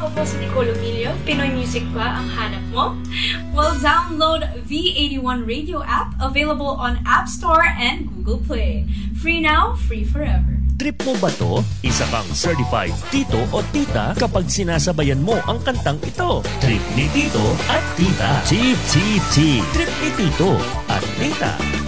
Ako po si Nicole Emilio. Pinoy Music ba ang hanap mo? Well, download V81 Radio app, available on App Store and Google Play. Free now, free forever. Trip mo ba to? Isa kang certified tito o tita kapag sinasabayan mo ang kantang ito. Trip ni tito at tita. TTT. Trip ni tito at tita.